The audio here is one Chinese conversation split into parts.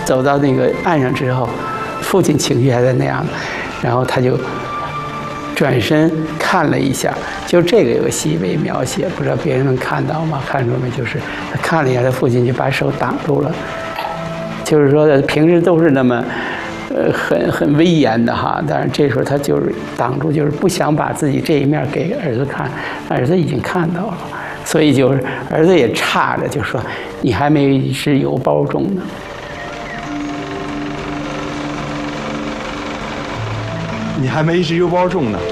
走到那个岸上之后，父亲情绪还在那样，然后他就转身看了一下，就这个有个细微描写，不知道别人能看到吗？看出没？就是他看了一下，他父亲就把手挡住了，就是说平时都是那么。很威严的哈，但是这时候他就是挡住，就是不想把自己这一面给儿子看，儿子已经看到了，所以就是儿子也叉着，就说你还没是有保重呢。 你还没是有保重呢。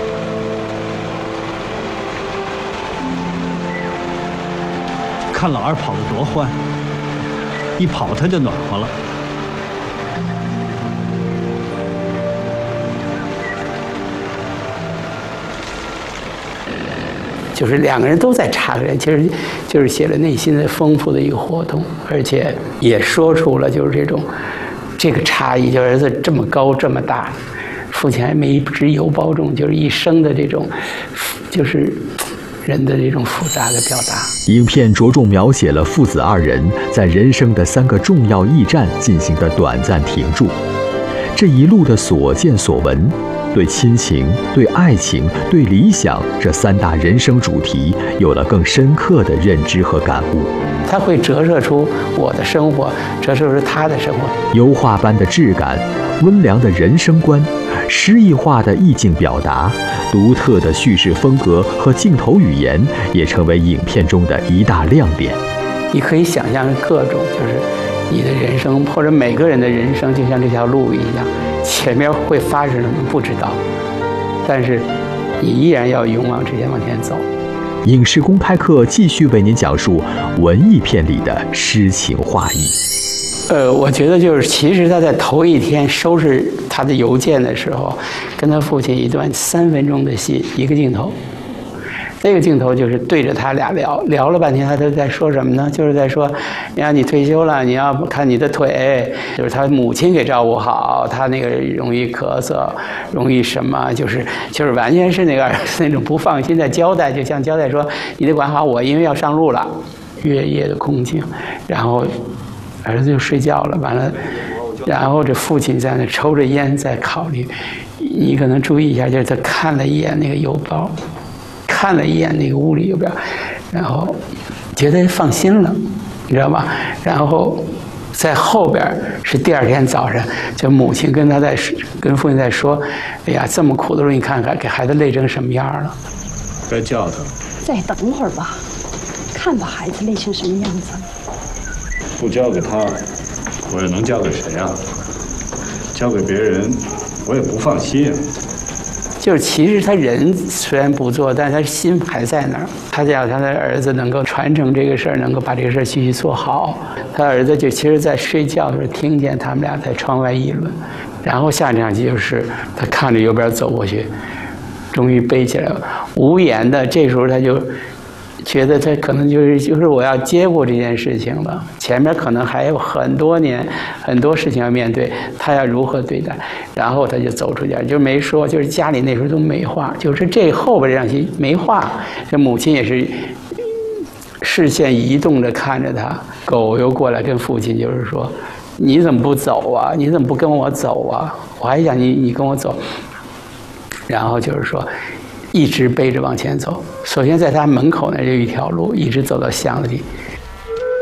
看老二跑得多欢，一跑他就暖和了。 就是两个人都在插个人，其实就是写了内心的丰富的一个活动，而且也说出了就是这个差异，就儿子这么高这么大，父亲还没只有保重，就是一生的这种，就是人的这种复杂的表达。 影片着重描写了父子二人在人生的3个重要驿站进行的短暂停驻，这一路的所见所闻。对亲情、对爱情、对理想这3大人生主题有了更深刻的认知和感悟。 它会折射出我的生活，折射出他的生活。 油画般的质感，温良的人生观，诗意化的意境表达，独特的叙事风格和镜头语言，也成为影片中的一大亮点。 你可以想象各种，就是你的人生，或者每个人的人生，就像这条路一样。前面会发生什么不知道，但是你依然要勇往直前往前走。 影视公开课继续为您讲述文艺片里的诗情画意。 我觉得就是其实他在头一天收拾他的邮件的时候，跟他父亲一段3分钟的戏，一个镜头。这个镜头就是对着他俩聊了半天，他都在说什么呢？就是在说，你看你退休了，你要看你的腿，就是他母亲给照顾好，他那个容易咳嗽，容易什么，就是完全是那种不放心的交代，就像交代说你得管好我，因为要上路了，月夜的空境，然后儿子就睡觉了，完了，然后这父亲在那抽着烟在考虑，你可能注意一下，就是他看了一眼那个邮包。看了一眼那个屋里邮票，然后觉得放心了，你知道吧？然后在后边是第2天早上，就母亲跟父亲在说：“哎呀，这么苦的路，你看看，给孩子累成什么样了。” 该叫他。 再等会儿吧，看把孩子累成什么样子。 不交给他，我又能交给谁啊？交给别人，我也不放心啊。 就是其实他人虽然不做，但是他心还在那儿。他想他的儿子能够传承这个事儿，能够把这个事儿继续做好。他儿子就其实在睡觉的时候听见他们俩在窗外议论，然后下场戏就是他看着右边走过去，终于背起来了，无言的。这时候他就觉得他可能就是我要接过这件事情了，前面可能还有很多年很多事情要面对，他要如何对待？然后他就走出家，就没说，就是家里那时候都没话，就是这后边这场戏没话，这母亲也是视线移动着看着他，狗又过来跟父亲就是说，你怎么不走啊？你怎么不跟我走啊？我还想你跟我走，然后就是说。一直背着往前走，首先在他门口那就一条路，一直走到巷子里，